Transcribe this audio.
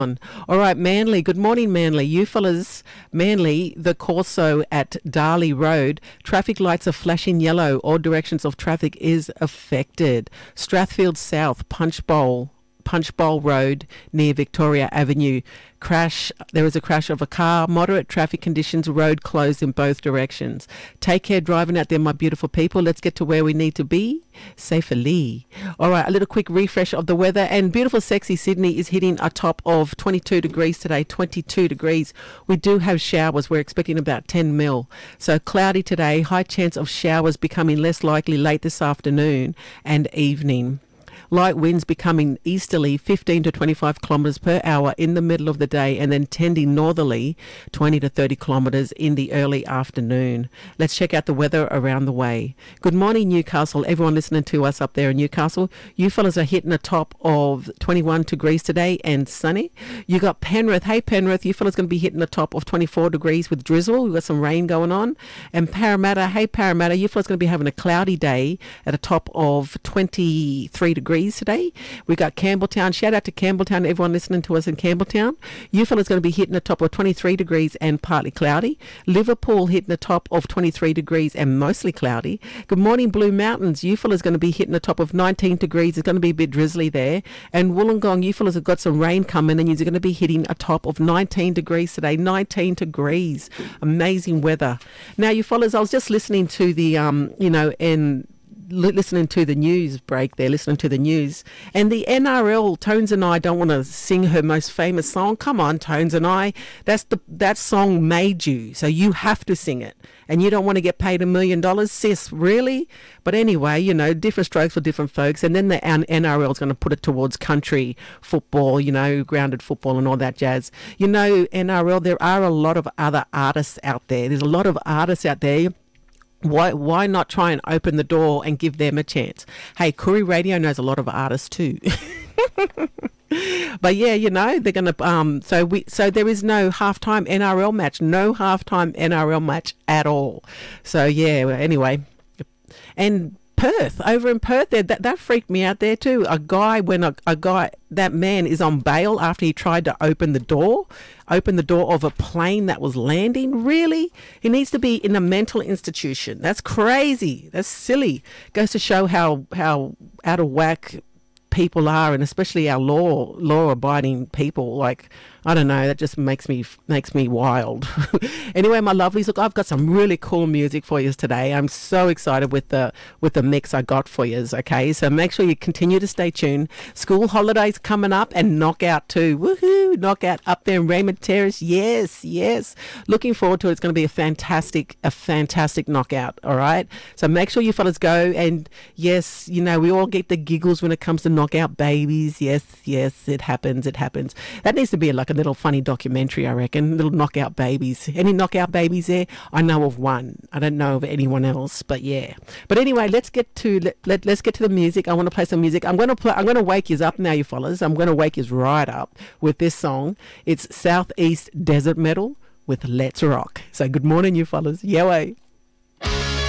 All right, Manly. Good morning, Manly. You fellas, Manly, the Corso at Darley Road. Traffic lights are flashing yellow. All directions of traffic is affected. Strathfield South, Punch Bowl Road near Victoria Avenue. There was a crash of a car. Moderate traffic conditions. Road closed in both directions. Take care driving out there, my beautiful people. Let's get to where we need to be safely. All right, a little quick refresh of the weather. And beautiful, sexy Sydney is hitting a top of 22 degrees today. 22 degrees. We do have showers. We're expecting about 10 mil. So cloudy today. High chance of showers becoming less likely late this afternoon and evening. Light winds becoming easterly 15 to 25 kilometres per hour in the middle of the day, and then tending northerly 20 to 30 kilometres in the early afternoon. Let's check out the weather around the way. Good morning, Newcastle. Everyone listening to us up there in Newcastle. You fellas are hitting a top of 21 degrees today and sunny. You got Penrith. Hey, Penrith, you fellas going to be hitting a top of 24 degrees with drizzle. We've got some rain going on. And Parramatta. Hey, Parramatta, you fellas going to be having a cloudy day at a top of 23 degrees today. We got Campbelltown. Shout out to Campbelltown, everyone listening to us in Campbelltown. You fellas going to be hitting a top of 23 degrees and partly cloudy. Liverpool hitting a top of 23 degrees and mostly cloudy. Good morning, Blue Mountains. You fellas going to be hitting a top of 19 degrees. It's going to be a bit drizzly there. And Wollongong, you fellas have got some rain coming and you're going to be hitting a top of 19 degrees today. 19 degrees. Amazing weather. Now, you fellas, I was just listening to the, listening to the news break there, listening to the news. And the NRL, Tones and I don't want to sing her most famous song. Come on, Tones and I. That song made you, so you have to sing it. And you don't want to get paid $1 million, sis, really? But anyway, different strokes for different folks. And then the NRL is going to put it towards country football, grounded football and all that jazz. NRL, there are a lot of other artists out there. There's a lot of artists out there. Why not try and open the door and give them a chance? Hey, Koori Radio knows a lot of artists too. But yeah, they're gonna so there is no halftime NRL match, at all. So yeah, anyway, and Perth, over in Perth, there that freaked me out there too. That man is on bail after he tried to open the door of a plane that was landing. Really? He needs to be in a mental institution. That's crazy. That's silly. Goes to show how out of whack people are, and especially our law-abiding people. Like, I don't know, that just makes me wild. Anyway, my lovelies, look, I've got some really cool music for you today. I'm so excited with the mix I got for you. Okay, so make sure you continue to stay tuned. School holidays coming up, and Knockout too. Woohoo! Knockout up there in Raymond Terrace. Yes. Looking forward to it. It's going to be a fantastic knockout. All right. So make sure you fellas go. And yes, we all get the giggles when it comes to knockout babies. Yes, it happens. That needs to be like a little funny documentary, I reckon. Little knockout babies. Any knockout babies there? I know of one. I don't know of anyone else, but yeah. But anyway, let's get to the music. I want to play some music. I'm going to wake you up now, you fellas. I'm going to wake you right up with this song. It's Southeast Desert Metal with Let's Rock. So good morning, you fellas. Yeah, way.